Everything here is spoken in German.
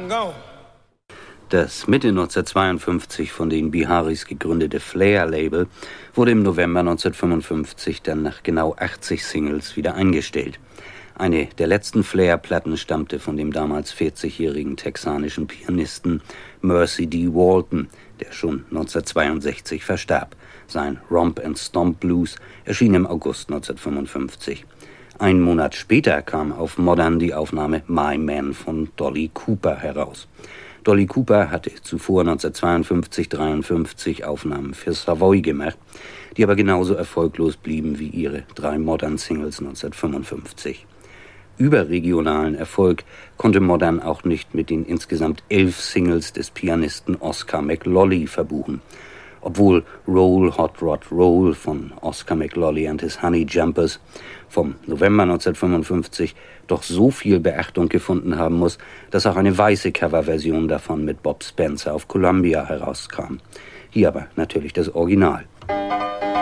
Das Mitte 1952 von den Biharis gegründete Flair-Label wurde im November 1955 dann nach genau 80 Singles wieder eingestellt. Eine der letzten Flair-Platten stammte von dem damals 40-jährigen texanischen Pianisten Mercy D. Walton, der schon 1962 verstarb. Sein Romp and Stomp Blues erschien im August 1955. Einen Monat später kam auf Modern die Aufnahme My Man von Dolly Cooper heraus. Dolly Cooper hatte zuvor 1952-53 Aufnahmen für Savoy gemacht, die aber genauso erfolglos blieben wie ihre 3 Modern-Singles 1955. Überregionalen Erfolg konnte Modern auch nicht mit den insgesamt 11 Singles des Pianisten Oscar McLolly verbuchen. Obwohl Roll, Hot Rod Roll von Oscar McLolly and his Honey Jumpers vom November 1955 doch so viel Beachtung gefunden haben muss, dass auch eine weiße Coverversion davon mit Bob Spencer auf Columbia herauskam. Hier aber natürlich das Original.